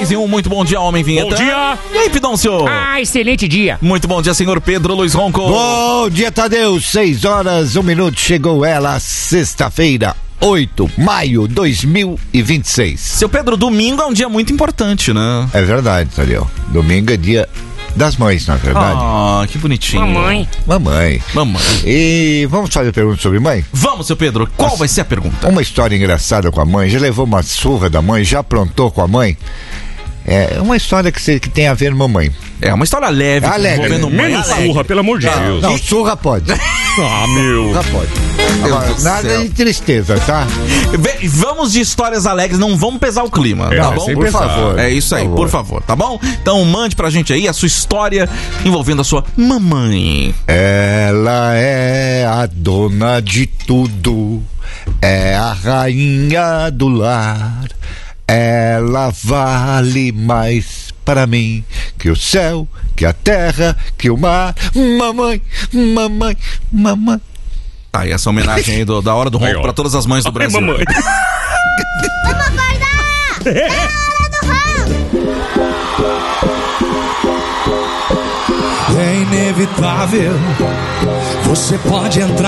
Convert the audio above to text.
2 em 1, muito bom dia, homem vinheta. Bom dia. E aí, Pidoncio? Excelente dia. Muito bom dia, senhor Pedro Luiz Ronco. Bom dia, Tadeu. 6h01. Chegou ela, sexta-feira, 8 de maio de 2026. Seu Pedro, domingo é um dia muito importante, né? É verdade, Tadeu. Domingo é dia das mães, na verdade. Ah, que bonitinho. Mamãe. Mamãe. E vamos fazer pergunta sobre mãe? Vamos, seu Pedro. Qual vai ser a pergunta? Uma história engraçada com a mãe. Já levou uma surra da mãe? Já aprontou com a mãe? É uma história que tem a ver com mamãe. É uma história leve. Envolvendo mãe. Menos surra, pelo amor de Deus. Não, surra pode. Meu. Surra pode. Agora, nada de tristeza, tá? Vamos de histórias alegres, não vamos pesar o clima, tá bom? Por favor. É isso aí, por favor, tá bom? Então mande pra gente aí a sua história envolvendo a sua mamãe. Ela é a dona de tudo, é a rainha do lar. Ela vale mais para mim que o céu, que a terra, que o mar. Mamãe, mamãe, mamãe. Tá, e essa homenagem aí da hora do ronco pra todas as mães do Brasil. Mamãe. Vamos acordar! É hora do ronco! É inevitável, você pode entrar